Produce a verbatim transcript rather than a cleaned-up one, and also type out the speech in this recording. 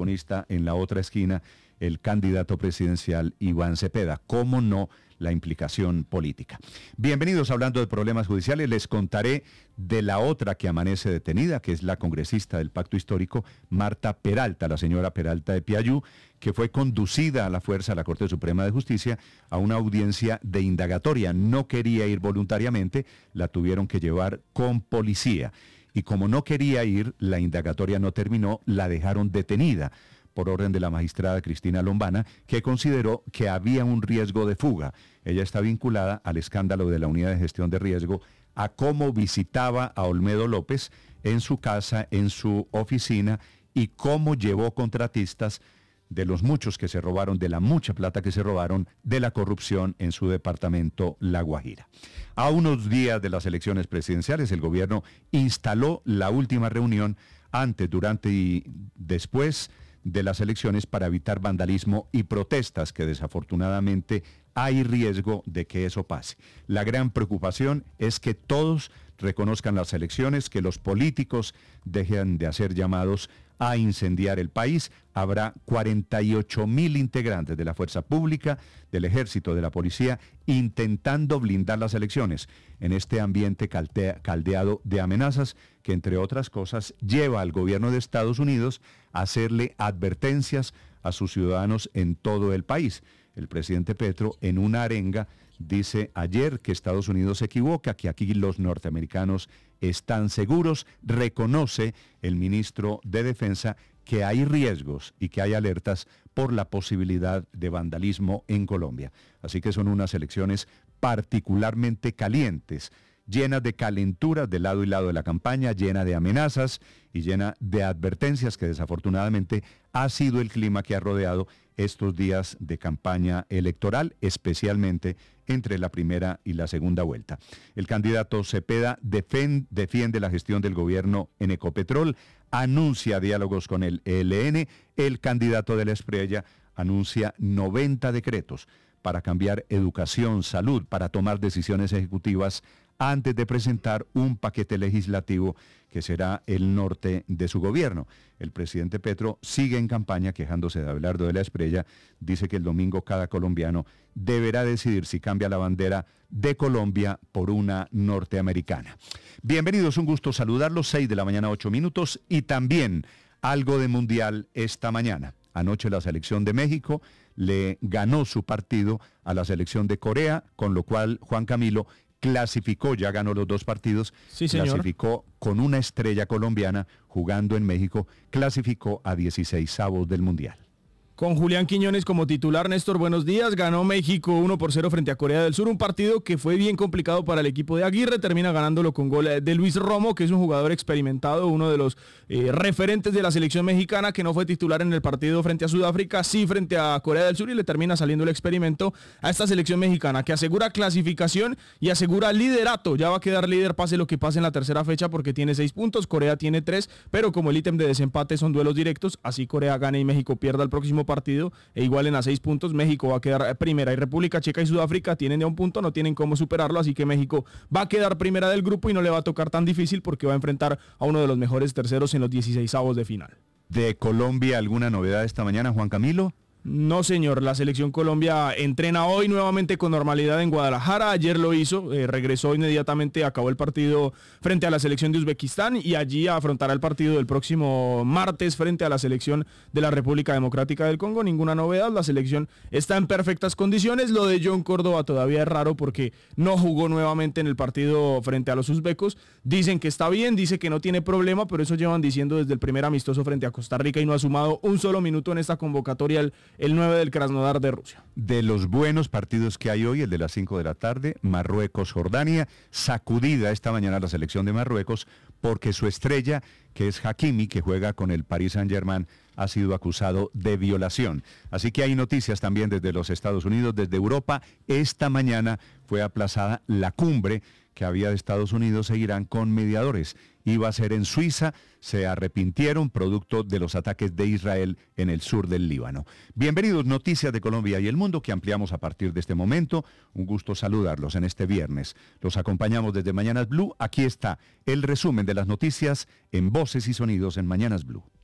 protagonista en la otra esquina, el candidato presidencial Iván Cepeda. ¿Cómo no la implicación política? Bienvenidos a Hablando de Problemas Judiciales. Les contaré de la otra que amanece detenida, que es la congresista del Pacto Histórico, Marta Peralta, la señora Peralta de Piayú, que fue conducida a la fuerza a la Corte Suprema de Justicia a una audiencia de indagatoria. No quería ir voluntariamente, la tuvieron que llevar con policía. Y como no quería ir, la indagatoria no terminó, la dejaron detenida por orden de la magistrada Cristina Lombana, que consideró que había un riesgo de fuga. Ella está vinculada al escándalo de la Unidad de Gestión de Riesgo, a cómo visitaba a Olmedo López en su casa, en su oficina, y cómo llevó contratistas de los muchos que se robaron, de la mucha plata que se robaron, de la corrupción en su departamento La Guajira. A unos días de las elecciones presidenciales, el gobierno instaló la última reunión antes, durante y después de las elecciones para evitar vandalismo y protestas, que desafortunadamente hay riesgo de que eso pase. La gran preocupación es que todos reconozcan las elecciones, que los políticos dejen de hacer llamados a incendiar el país. Habrá cuarenta y ocho mil integrantes de la fuerza pública, del ejército, de la policía, intentando blindar las elecciones en este ambiente caltea, caldeado de amenazas que, entre otras cosas, lleva al gobierno de Estados Unidos a hacerle advertencias a sus ciudadanos en todo el país. El presidente Petro, en una arenga, dice ayer que Estados Unidos se equivoca, que aquí los norteamericanos están seguros. Reconoce el ministro de Defensa que hay riesgos y que hay alertas por la posibilidad de vandalismo en Colombia. Así que son unas elecciones particularmente calientes, llenas de calenturas de lado y lado de la campaña, llena de amenazas y llena de advertencias, que desafortunadamente ha sido el clima que ha rodeado estos días de campaña electoral, especialmente entre la primera y la segunda vuelta. El candidato Cepeda defen, defiende la gestión del gobierno en Ecopetrol, anuncia diálogos con el E L N. El candidato de la Espriella anuncia noventa decretos para cambiar educación, salud, para tomar decisiones ejecutivas antes de presentar un paquete legislativo que será el norte de su gobierno. El presidente Petro sigue en campaña quejándose de Abelardo de la Espriella. Dice que el domingo cada colombiano deberá decidir si cambia la bandera de Colombia por una norteamericana. Bienvenidos, un gusto saludarlos, seis de la mañana, ocho minutos, y también algo de mundial esta mañana. Anoche la selección de México le ganó su partido a la selección de Corea, con lo cual Juan Camilo clasificó, ya ganó los dos partidos, sí, señor. Clasificó con una estrella colombiana jugando en México, clasificó a dieciseisavos del Mundial. Con Julián Quiñones como titular. Néstor, buenos días. Ganó México uno por cero frente a Corea del Sur, un partido que fue bien complicado para el equipo de Aguirre. Termina ganándolo con gol de Luis Romo, que es un jugador experimentado, uno de los eh, referentes de la selección mexicana, que no fue titular en el partido frente a Sudáfrica, sí frente a Corea del Sur, y le termina saliendo el experimento a esta selección mexicana, que asegura clasificación y asegura liderato. Ya va a quedar líder pase lo que pase en la tercera fecha, porque tiene seis puntos, Corea tiene tres, pero como el ítem de desempate son duelos directos, así Corea gane y México pierda el próximo partido e igualen a seis puntos, México va a quedar primera, y República Checa y Sudáfrica tienen de un punto, no tienen cómo superarlo, así que México va a quedar primera del grupo y no le va a tocar tan difícil, porque va a enfrentar a uno de los mejores terceros en los dieciseisavos de final. ¿De Colombia alguna novedad esta mañana, Juan Camilo? No, señor, la selección Colombia entrena hoy nuevamente con normalidad en Guadalajara. Ayer lo hizo, eh, regresó inmediatamente, acabó el partido frente a la selección de Uzbekistán, y allí afrontará el partido del próximo martes frente a la selección de la República Democrática del Congo. Ninguna novedad, la selección está en perfectas condiciones. Lo de John Córdoba todavía es raro porque no jugó nuevamente en el partido frente a los uzbecos. Dicen que está bien, dice que no tiene problema, pero eso llevan diciendo desde el primer amistoso frente a Costa Rica, y no ha sumado un solo minuto en esta convocatoria el el nueve del Krasnodar de Rusia. De los buenos partidos que hay hoy, el de las cinco de la tarde, Marruecos-Jordania, sacudida esta mañana la selección de Marruecos, porque su estrella, que es Hakimi, que juega con el Paris Saint-Germain, ha sido acusado de violación. Así que hay noticias también desde los Estados Unidos, desde Europa. Esta mañana fue aplazada la cumbre que había de Estados Unidos e Irán con mediadores. Iba a ser en Suiza, se arrepintieron producto de los ataques de Israel en el sur del Líbano. Bienvenidos, noticias de Colombia y el mundo, que ampliamos a partir de este momento. Un gusto saludarlos en este viernes. Los acompañamos desde Mañanas Blue. Aquí está el resumen de las noticias en Voces y Sonidos en Mañanas Blue.